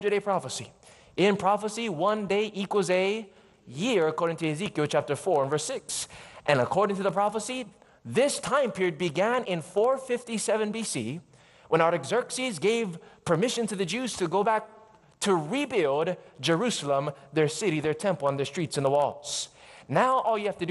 100-day prophecy. In prophecy, 1 day equals a year, according to Ezekiel chapter 4 and verse 6. And according to the prophecy, this time period began in 457 BC, when Artaxerxes gave permission to the Jews to go back to rebuild Jerusalem, their city, their temple, and their streets and the walls. Now all you have to do